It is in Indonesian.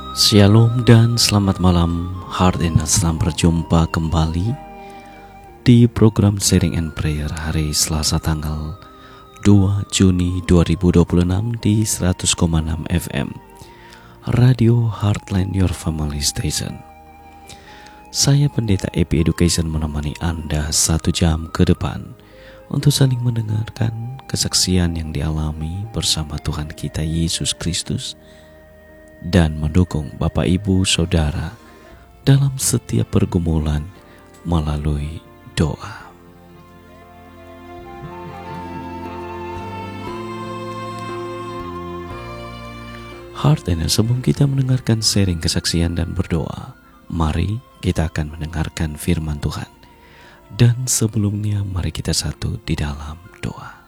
Shalom dan selamat malam. Heart and Selamat berjumpa kembali di program Sharing and Prayer hari Selasa tanggal 2 Juni 2026 di 100,6 FM Radio Heartline Your Family Station. Saya Pendeta EP Education menemani Anda 1 jam ke depan untuk saling mendengarkan kesaksian yang dialami bersama Tuhan kita Yesus Kristus dan mendukung Bapak Ibu Saudara dalam setiap pergumulan melalui doa. Heart and sebelum kita mendengarkan sharing kesaksian dan berdoa, mari kita akan mendengarkan firman Tuhan. Dan sebelumnya mari kita satu di dalam doa.